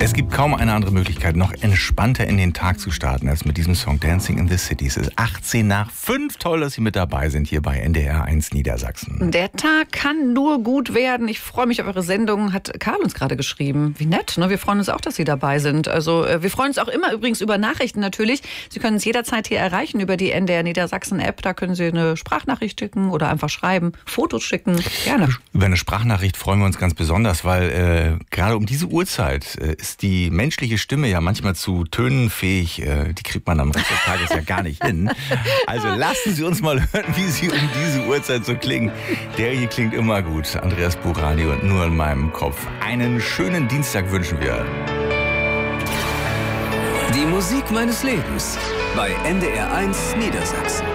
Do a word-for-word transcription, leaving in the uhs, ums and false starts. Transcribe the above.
Es gibt kaum eine andere Möglichkeit, noch entspannter in den Tag zu starten, als mit diesem Song Dancing in the City. Es ist achtzehn nach fünf. Toll, dass Sie mit dabei sind hier bei N D R eins Niedersachsen. Der Tag kann nur gut werden. Ich freue mich auf eure Sendung, hat Karl uns gerade geschrieben. Wie nett, ne? Wir freuen uns auch, dass Sie dabei sind. Also wir freuen uns auch immer übrigens über Nachrichten natürlich. Sie können uns jederzeit hier erreichen über die N D R Niedersachsen App. Da können Sie eine Sprachnachricht schicken oder einfach schreiben, Fotos schicken. Gerne. Über eine Sprachnachricht freuen wir uns ganz besonders, weil äh, gerade um diese Uhrzeit äh, ist die menschliche Stimme ja manchmal zu Tönen fähig. Äh, die kriegt man am Rest des Tages ja gar nicht hin. Also lassen Sie uns mal hören, wie sie um diese Uhrzeit so klingen. Der hier klingt immer gut. Andreas Burani und Nur in meinem Kopf. Einen schönen Dienstag wünschen wir. Die Musik meines Lebens bei N D R eins Niedersachsen.